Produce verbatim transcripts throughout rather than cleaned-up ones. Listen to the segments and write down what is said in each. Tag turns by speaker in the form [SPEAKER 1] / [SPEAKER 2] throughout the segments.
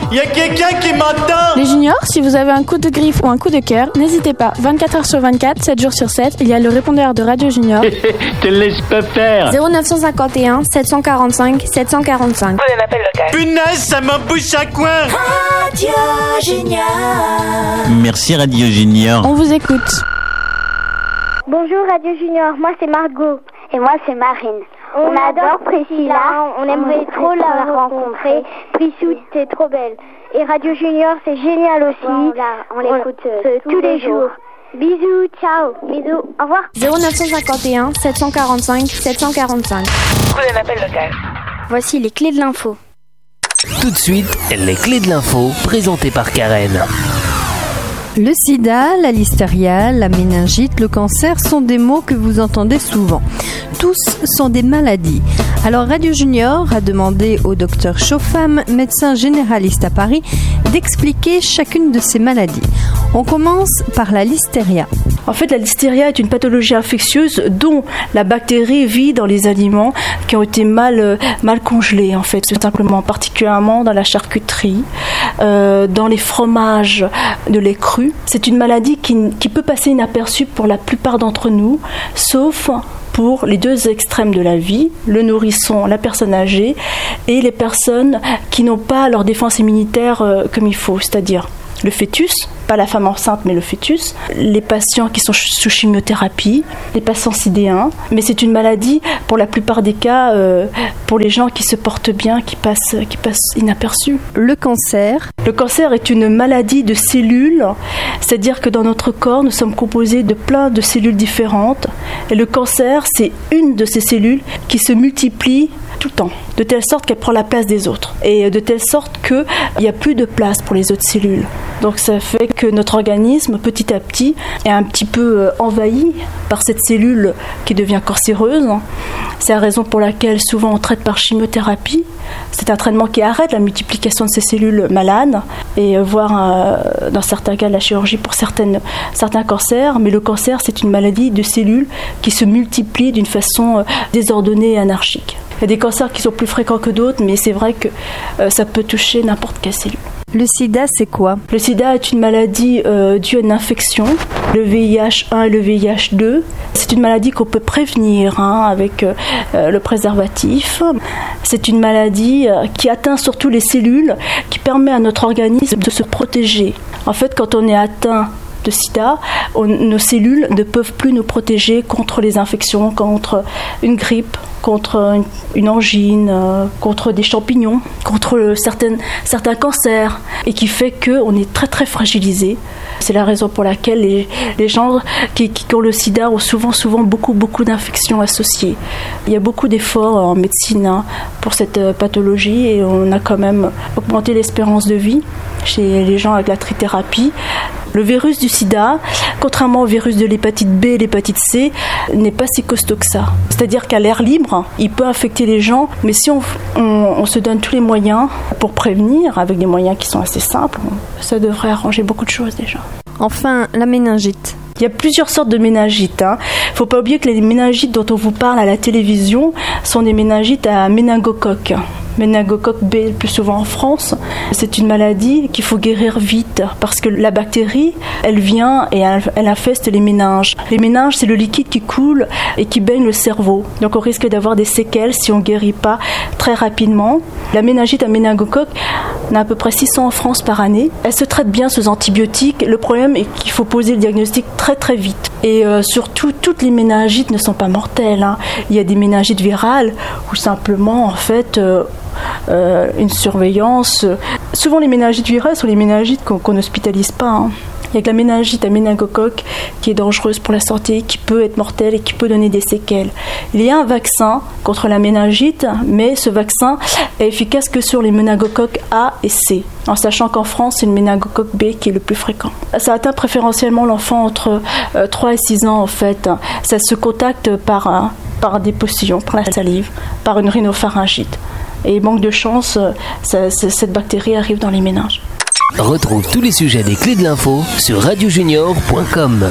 [SPEAKER 1] y a quelqu'un qui m'entend?
[SPEAKER 2] Les juniors, si vous avez un coup de griffe ou un coup de cœur, n'hésitez pas. vingt-quatre heures sur vingt-quatre, sept jours sur sept, il y a le répondeur de Radio Junior.
[SPEAKER 1] Te laisse pas faire.
[SPEAKER 3] zéro neuf cent cinquante et un sept cent quarante-cinq sept cent quarante-cinq.
[SPEAKER 4] Prenez un appel local.
[SPEAKER 1] Punaise, ça m'embouche à coin.
[SPEAKER 5] Radio Junior.
[SPEAKER 6] Merci Radio Junior.
[SPEAKER 2] On vous écoute.
[SPEAKER 7] Bonjour Radio Junior, moi c'est Margot.
[SPEAKER 8] Et moi c'est Marine.
[SPEAKER 7] On, on adore Priscilla, on aimerait on trop la rencontrer. Prissou, t'es trop belle. Et Radio Junior, c'est génial aussi.
[SPEAKER 8] Bon, là, on l'écoute euh, tous,
[SPEAKER 7] tous
[SPEAKER 8] les,
[SPEAKER 7] les jours. jours. Bisous, ciao, bisous, au revoir.
[SPEAKER 3] zéro neuf cent cinquante et un sept cent quarante-cinq sept cent quarante-cinq.
[SPEAKER 4] Prenez un appel local.
[SPEAKER 3] Voici les clés de l'info.
[SPEAKER 9] Tout de suite, les clés de l'info présentées par Karen.
[SPEAKER 10] Le sida, la listeria, la méningite, le cancer sont des mots que vous entendez souvent. Tous sont des maladies. Alors Radio Junior a demandé au docteur Chauffam, médecin généraliste à Paris, d'expliquer chacune de ces maladies. On commence par la listeria.
[SPEAKER 11] En fait, la listeria est une pathologie infectieuse dont la bactérie vit dans les aliments qui ont été mal, mal congelés, en fait, tout simplement, particulièrement dans la charcuterie, euh, dans les fromages de lait cru. C'est une maladie qui, qui peut passer inaperçue pour la plupart d'entre nous, sauf pour les deux extrêmes de la vie, le nourrisson, la personne âgée, et les personnes qui n'ont pas leur défense immunitaire euh, comme il faut, c'est-à-dire le fœtus, pas la femme enceinte mais le fœtus, les patients qui sont sous chimiothérapie, les patients sidéens, mais c'est une maladie pour la plupart des cas euh, pour les gens qui se portent bien, qui passent, qui passent inaperçus.
[SPEAKER 10] Le cancer.
[SPEAKER 11] Le cancer est une maladie de cellules, c'est-à-dire que dans notre corps nous sommes composés de plein de cellules différentes et le cancer c'est une de ces cellules qui se multiplie tout le temps, de telle sorte qu'elle prend la place des autres et de telle sorte qu'il n'y a plus de place pour les autres cellules. Donc ça fait que notre organisme, petit à petit, est un petit peu envahi par cette cellule qui devient cancéreuse. C'est la raison pour laquelle souvent on traite par chimiothérapie. C'est un traitement qui arrête la multiplication de ces cellules malades et voire euh, dans certains cas la chirurgie pour certaines, certains cancers. Mais le cancer, c'est une maladie de cellules qui se multiplient d'une façon désordonnée et anarchique. Il y a des cancers qui sont plus fréquents que d'autres, mais c'est vrai que euh, ça peut toucher n'importe quelle cellule.
[SPEAKER 10] Le sida, c'est quoi?
[SPEAKER 11] Le sida est une maladie euh, due à une infection, le V I H un et le V I H deux. C'est une maladie qu'on peut prévenir hein, avec euh, le préservatif. C'est une maladie euh, qui atteint surtout les cellules, qui permet à notre organisme de se protéger. En fait, quand on est atteint de sida, on, nos cellules ne peuvent plus nous protéger contre les infections, contre une grippe, contre une, une angine, euh, contre des champignons, contre certaines, certains cancers, et qui fait qu'on est très très fragilisé. C'est la raison pour laquelle les, les gens qui, qui ont le sida ont souvent, souvent beaucoup, beaucoup d'infections associées. Il y a beaucoup d'efforts en médecine hein, pour cette pathologie et on a quand même augmenté l'espérance de vie chez les gens avec la trithérapie. Le virus du sida, contrairement au virus de l'hépatite B et l'hépatite C, n'est pas si costaud que ça. C'est-à-dire qu'à l'air libre, il peut infecter les gens, mais si on, on, on se donne tous les moyens pour prévenir, avec des moyens qui sont assez simples, ça devrait arranger beaucoup de choses déjà.
[SPEAKER 10] Enfin, la méningite.
[SPEAKER 11] Il y a plusieurs sortes de méningites. Il hein. ne faut pas oublier que les méningites dont on vous parle à la télévision sont des méningites à méningocoque. Méningocoque B le plus souvent en France. C'est une maladie qu'il faut guérir vite parce que la bactérie, elle vient et elle, elle infeste les méninges. Les méninges, c'est le liquide qui coule et qui baigne le cerveau. Donc on risque d'avoir des séquelles si on ne guérit pas très rapidement. La méningite à méningocoque, on a à peu près six cents en France par année. Elle se traite bien sous antibiotiques. Le problème est qu'il faut poser le diagnostic très très vite. Et euh, surtout, toutes les méningites ne sont pas mortelles. Hein. Il y a des méningites virales où simplement, en fait, euh, euh, une surveillance. Souvent, les méningites virales sont les méningites qu'on, qu'on n'hospitalise pas. Hein. Il y a que la méningite à méningocoque qui est dangereuse pour la santé, qui peut être mortelle et qui peut donner des séquelles. Il y a un vaccin contre la méningite, mais ce vaccin est efficace que sur les méningocoques A et C, en sachant qu'en France, c'est le méningocoque B qui est le plus fréquent. Ça atteint préférentiellement l'enfant entre euh, trois et six ans, en fait. Ça se contacte par, euh, par des postillons, par la salive, par une rhinopharyngite. Et manque de chance, ça, ça, cette bactérie arrive dans les méninges.
[SPEAKER 9] Retrouve tous les sujets des clés de l'info sur radio junior point com.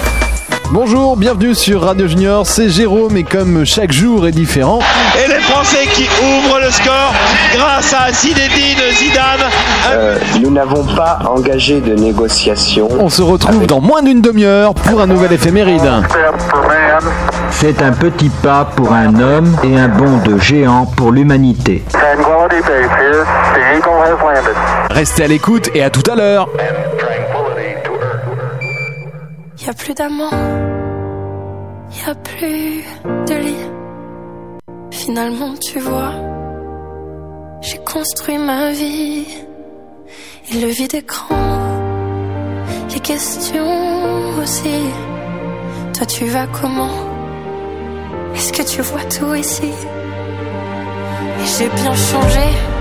[SPEAKER 12] Bonjour, bienvenue sur Radio Junior, c'est Jérôme et comme chaque jour est différent...
[SPEAKER 13] Et les Français qui ouvrent le score grâce à Zinedine Zidane Euh, nous n'avons pas engagé de négociation.
[SPEAKER 12] On se retrouve dans moins d'une demi-heure pour un nouvel éphéméride.
[SPEAKER 14] C'est un petit pas pour un homme et un bond de géant pour l'humanité.
[SPEAKER 12] Restez à l'écoute et à tout à l'heure.
[SPEAKER 15] Y a plus d'amour, y a plus de lit. Finalement, tu vois, j'ai construit ma vie. Et le vide écran, les questions aussi. Toi, tu vas comment? Est-ce que tu vois tout ici? Et j'ai bien changé.